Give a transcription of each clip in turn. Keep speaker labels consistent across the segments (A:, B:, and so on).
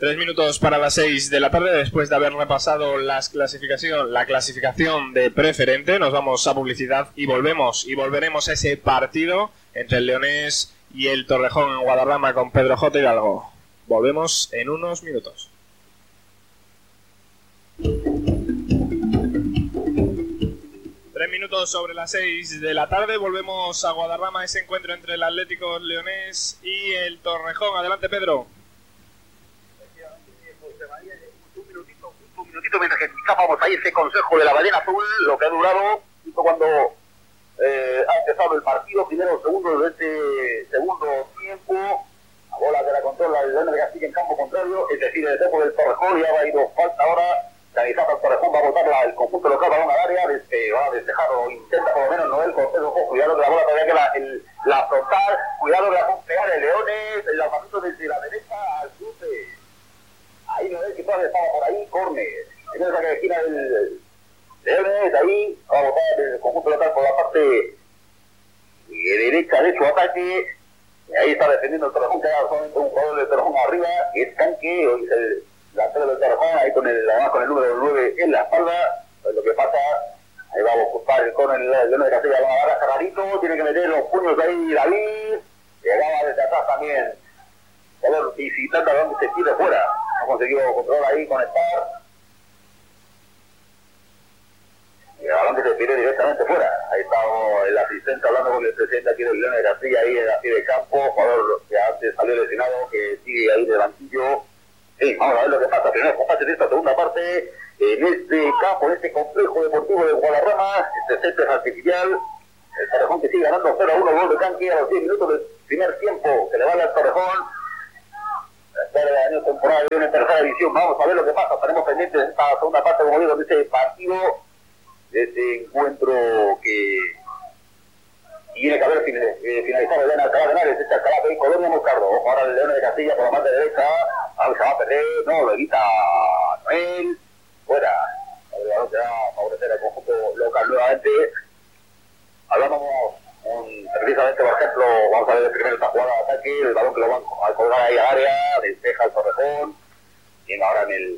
A: 3 minutos para las 6 de la tarde, después de haber repasado la clasificación de preferente, nos vamos a publicidad y volveremos a ese partido entre el Leonés y el Torrejón en Guadarrama con Pedro J. Hidalgo. Volvemos en unos minutos. 3 minutos sobre las 6 de la tarde, volvemos a Guadarrama, ese encuentro entre el Atlético Leonés y el Torrejón. Adelante, Pedro.
B: Un minutito mientras que escuchábamos ahí ese consejo de la ballena azul, lo que ha durado justo cuando ha empezado el partido, primero o segundo de este segundo tiempo. La bola que la controla el León de Castilla en campo contrario, es decir, el equipo del Torrejón. Ya va a ir falta ahora. Canizata el Torrejón va a botar el conjunto local balón al área, va a despejar o intenta por lo menos Noel Cortés. Ojo, cuidado que la bola todavía que la frontal, cuidado que la va a pegar el Leones, el lanzamiento desde la derecha al cruce. Ahí Noel que todavía estaba por ahí, córner. En esa que esquina del Leones, ahí va a botar el conjunto local por la parte derecha de su ataque. Y ahí está defendiendo el Torrejón, que era solamente un jugador del Torrejón arriba, que es Canque, hoy es el delantero del Torrejón, ahí además con el número 9 en la espalda. Pues lo que pasa, ahí va a buscar el córner el León de Castilla, va a agarrar Carrarito, tiene que meter los puños ahí David, llegaba desde atrás también, visitando a donde se tire fuera, ha conseguido controlar ahí, conectar, y a donde se tire directamente fuera. Ahí está el asistente hablando con el presidente aquí del León de Castilla, ahí en la pie de campo, jugador que antes salió lesionado, que sigue ahí de banquillo. Sí, vamos a ver lo que pasa. Primero compás de esta segunda parte en este campo, en este complejo deportivo de Guadarrama, este césped artificial. El Torrejón que sigue ganando 0-1, gol de Canque a los 10 minutos del primer tiempo, que le vale al Torrejón. La espera de año temporal de una tercera división. Vamos a ver lo que pasa. Estaremos pendientes de esta segunda parte, como digo, de este partido, de este encuentro que tiene que haber finalizado el León Alcalá de Henares, este Alcalá de Colonia Moscardo. Ojo ahora el León de Castilla por la parte derecha. Se va a perder, no, lo evita Noel, fuera. El balón se va a favorecer al conjunto local nuevamente. Hablábamos precisamente, por ejemplo, vamos a ver primero esta jugada de ataque, el balón que lo van a colgar ahí al área, despeja el Torrejón, tiene ahora en el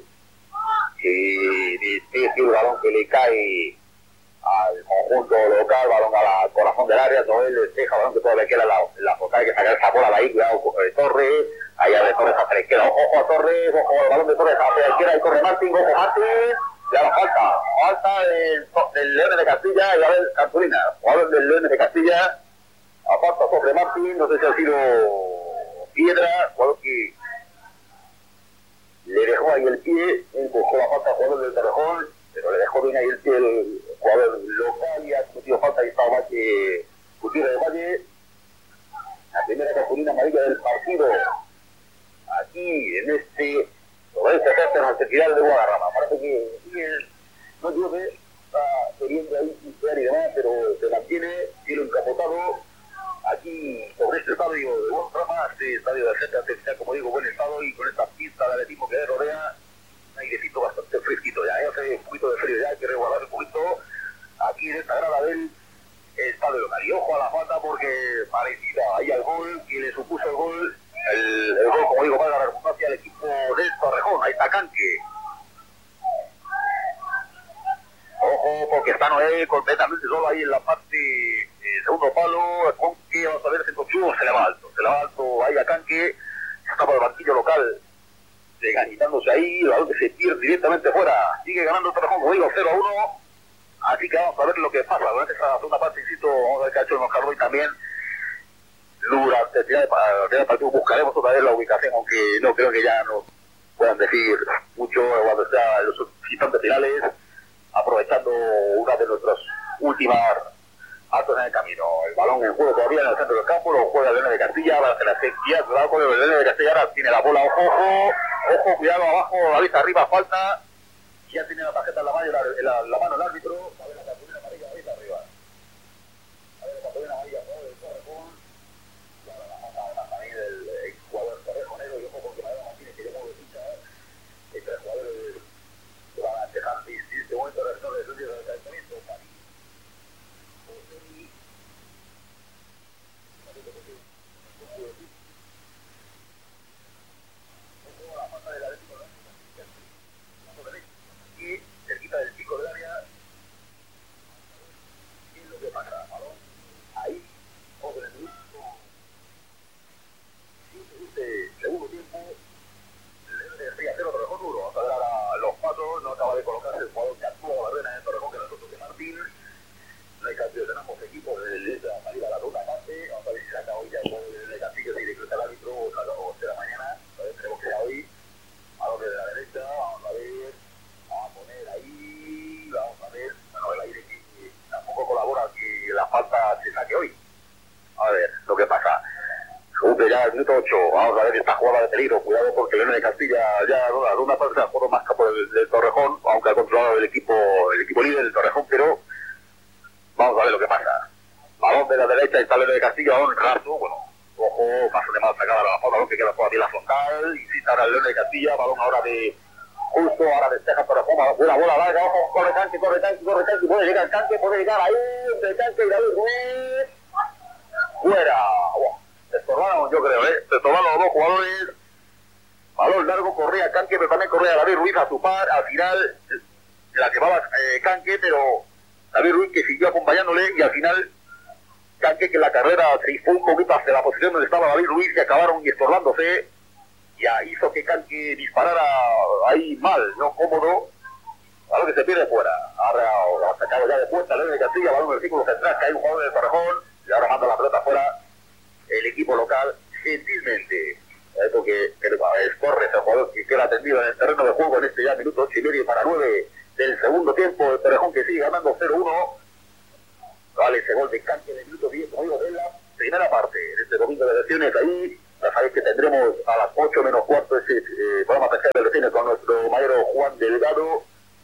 B: despeje el balón que le cae al conjunto local, balón al corazón del área, Noel despeja, balón que todavía queda la focal, hay que sacar esa bola de ahí, cuidado de Torres. Ahí de Torres hacia la izquierda, ojo a Torres, ojo al balón de Torres hacia la izquierda, ahí corre Martín, ojo Martín, ya la falta del León de Castilla y a ver Cartulina, jugador del León de Castilla, aparta sobre Martín, no sé si ha sido Piedra, jugador que le dejó ahí el pie, empujó la falta al jugador del Torrejón, pero le dejó bien ahí el pie el jugador local y ha cometido falta, ahí estaba Gutiérrez de Valle, la primera cartulina amarilla del partido. Aquí en sobre este césped artificial de Guadarrama. Parece que no digo que está queriendo ahí pintar y demás, pero se mantiene, cielo encapotado aquí sobre este estadio de Guadarrama, este estadio del césped artificial, como digo, buen estado, y con esta pista de atletismo que rodea, un airecito bastante fresquito ya, hace un poquito de frío ya, hay que resguardar un poquito aquí en esta grada del estadio local. Y ojo a la falta porque parecida ahí al gol, que le supuso el gol. El gol, como digo, para la redundancia al equipo del Torrejón. Ahí está Canque. Ojo, porque está Noel completamente solo ahí en la parte segundo palo. Canque, vamos a ver, se le va alto ahí a Canque. Está por el banquillo local, ganitándose ahí. El balón que se pierde directamente fuera. Sigue ganando el Torrejón, como digo, 0-1. Así que vamos a ver lo que pasa. Durante esta segunda parte, insisto, vamos a ver qué ha hecho el Moscardo y también. Durante el final del partido buscaremos otra vez la ubicación, aunque no creo que ya nos puedan decir mucho cuando estén los instantes finales, aprovechando una de nuestras últimas actos en el camino. El balón en juego todavía en el centro del campo, lo juega el León de Castilla, va a hacer la sequía, cuidado con el León de Castilla, ahora tiene la bola, ojo, cuidado abajo, la vista arriba, falta, ya tiene la tarjeta en la mano, la mano el árbitro, a ver la cartulina amarilla, la vista arriba. A ver la cartulina amarilla, del Torrejón. El exjugador Torrejonero y ojo porque Mariano Martínez que llamó de ficha entre los jugadores que van a dejar en este momento de retorno de estudios del calentamiento. La falta del Atlético ya el minuto 8, vamos a ver esta jugada de peligro, cuidado porque Leones de Castilla ya da una parte de juego más capo del Torrejón, aunque ha controlado el equipo líder del Torrejón, pero vamos a ver lo que pasa. Balón de la derecha, está Leones de Castilla, balón raso, bueno, ojo, paso de mal sacada la bola, balón que queda por aquí la frontal, y cita al Leones de Castilla, balón ahora de justo, ahora despeja Torrejón, una bola larga, ojo, corre tanque, puede llegar el tanque, puede llegar ahí, entre el tanque y David Ruiz, fuera, se estorbaron, yo creo, se estorbaron los dos jugadores, balón largo, corría Canque, pero también corría David Ruiz a su par, al final la llevaba Canque, pero David Ruiz que siguió acompañándole, y al final Canque, que en la carrera se fue un poquito hacia la posición donde estaba David Ruiz, y acabaron estorbándose, ya hizo que Canque disparara ahí mal, no cómodo, balón que se pierde fuera, ahora ha sacado ya de puerta Leones de Castilla, balón del círculo central, que hay un jugador del Torrejón, y ahora manda la pelota fuera el equipo local, gentilmente, porque es Torres, el jugador que queda atendido en el terreno de juego en este ya minuto 8 y medio para 9 del segundo tiempo, el Torrejón que sigue ganando 0-1, vale ese gol de Canque de minuto 10, como digo, de la primera parte, en este domingo de elecciones, ahí, ya sabéis que tendremos a las 8 menos cuarto ese programa especial de elecciones con nuestro maestro Juan Delgado,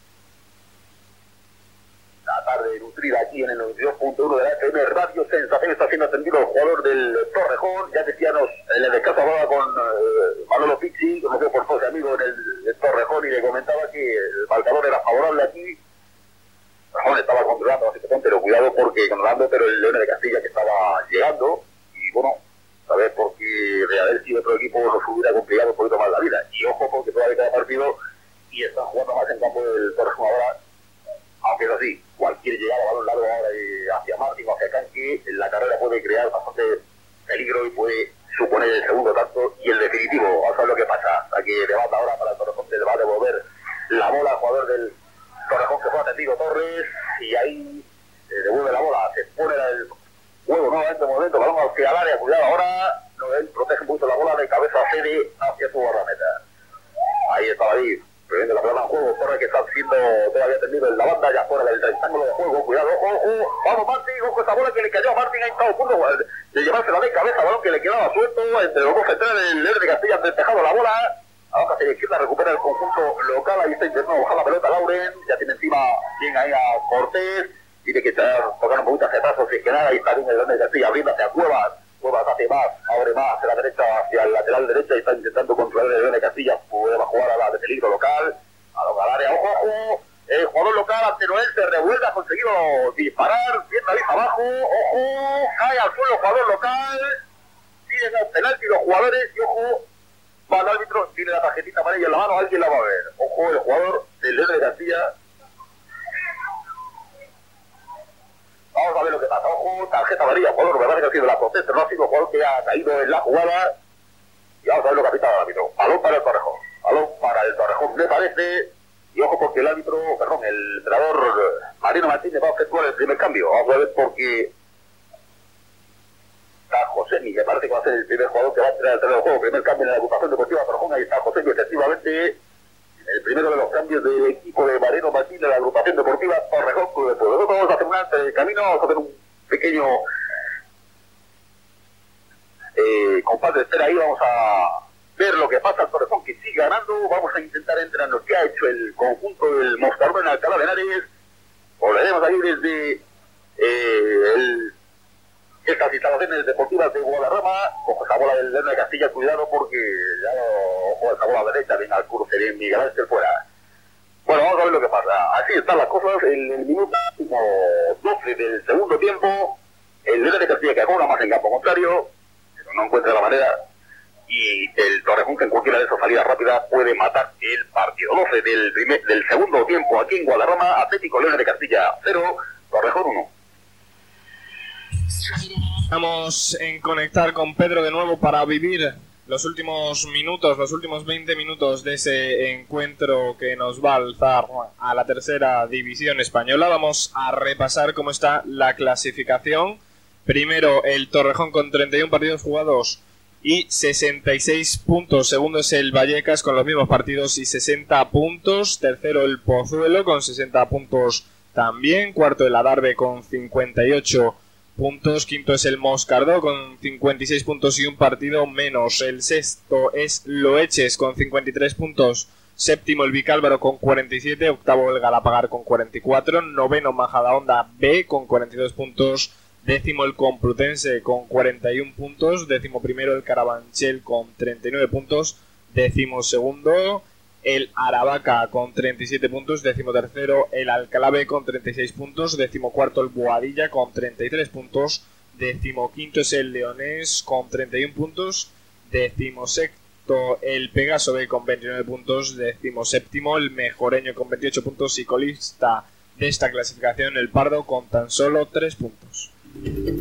B: la tarde nutrida aquí en el 92.1 de la FM Radio Sensación. Está siendo atendido el jugador del Torrejón, ya decíamos en el descanso hablaba con Manolo Pizzi, conocido por todos amigos en el Torrejón, y le comentaba que el marcador era favorable aquí. Torrejón estaba controlando la situación, pero cuidado porque controlando, pero el Leones de Castilla que estaba llegando, y bueno, a ver, porque de haber sido otro equipo nos hubiera complicado un poquito más la vida, y ojo porque todavía queda partido y están jugando más en campo del Torrejón ahora. Aunque es así, cualquier llegada a balón largo ahora hacia Martín o hacia Canque, la carrera puede crear bastante peligro y puede suponer el segundo tanto y el definitivo. Vamos a ver lo que pasa. Aquí de banda ahora para el Torrejón, le va a devolver la bola al jugador del Torrejón que fue atendido Torres, y ahí devuelve la bola, se pone el juego nuevamente, momento, balón hacia el área, cuidado ahora, no, él protege un poquito la bola de cabeza, cede hacia su guardameta. Ahí está David. Previendo la pelota en juego, Torres que está siendo todavía atendido en la banda, ya fuera del rectángulo de juego, cuidado, ojo, vamos Martín, ojo esa bola que le cayó a Martín, ha estado a punto de llevársela de cabeza, balón que le quedaba suelto, entre los dos centrales, el Leones de Castilla ha despejado la bola, ahora hacia la izquierda recupera el conjunto local, ahí está intentando bajar la pelota Lauren, ya tiene encima bien ahí a Cortés, tiene que tocar un poquito hacia atrás, o si es que nada, ahí está bien el Leones de Castilla, abriendo hacia Cuevas hace más, abre más hacia la derecha, hacia el lateral derecha, y está intentando controlar el Leones de Castilla, puede jugar a la de peligro local, al área, ojo, el jugador local ante Noel se revuelve, ha conseguido disparar, bien David abajo, ojo, cae al suelo el jugador local, piden el penalti los jugadores, y ojo, va el árbitro, tiene la tarjetita amarilla en la mano, alguien la va a ver, ojo, el jugador del Leones de Castilla. Vamos a ver lo que pasa, ojo, tarjeta amarilla, jugador, verdad que ha sido la protesta, no ha sido el jugador que ha caído en la jugada, y vamos a ver lo que ha pitado el árbitro, balón para el Torrejón, me parece, y ojo porque el entrenador Mariano Martínez va a efectuar el primer cambio, vamos a ver porque está Josemi, me parece que va a ser el primer jugador que va a entrar al terreno de juego, primer cambio en la agrupación deportiva Torrejón, ahí está Josemi, efectivamente, el primero de los cambios del equipo de Mariano Martínez en la agrupación deportiva Torrejón, pues nosotros vamos a hacer un antes del camino, vamos a hacer un pequeño compás de espera ahí, vamos a ver lo que pasa al Torrejón que sigue ganando, vamos a intentar entrar en lo que ha hecho el conjunto del Moscarón en Alcalá de Henares, volveremos ahí desde estas instalaciones deportivas de Guadarrama, ojo esa bola del León de Castilla, cuidado porque ya ojo esa bola derecha, bien al cruce, bien Miguel Ángel fuera. Bueno, vamos a ver lo que pasa, así están las cosas, en el minuto 12 del segundo tiempo, el León de Castilla que juega más en campo contrario, pero no encuentra la manera, y el Torrejón que en cualquiera de esas salidas rápidas puede matar el partido. 12 del segundo tiempo aquí en Guadarrama, Atlético Leones de Castilla 0, Torrejón 1.
A: Vamos en conectar con Pedro de nuevo para vivir los últimos minutos, los últimos 20 minutos de ese encuentro que nos va a alzar a la tercera división española. Vamos a repasar cómo está la clasificación. Primero el Torrejón con 31 partidos jugados y 66 puntos. Segundo es el Vallecas con los mismos partidos y 60 puntos. Tercero el Pozuelo con 60 puntos también. Cuarto el Adarve con 58 puntos. Quinto es el Moscardó con 56 puntos y un partido menos. El sexto es Loeches con 53 puntos. Séptimo el Vicálvaro con 47. Octavo el Galapagar con 44. Noveno Majadahonda B con 42 puntos. Décimo el Complutense con 41 puntos. Décimo primero el Carabanchel con 39 puntos. Décimo segundo el Aravaca con 37 puntos. Décimo tercero el Alcalá B con 36 puntos. Décimo cuarto el Boadilla con 33 puntos. Décimo quinto es el Leonés con 31 puntos. Décimo sexto el Pegaso B con 29 puntos. Décimo séptimo el Mejoreño con 28 puntos. Y colista de esta clasificación el Pardo con tan solo 3 puntos.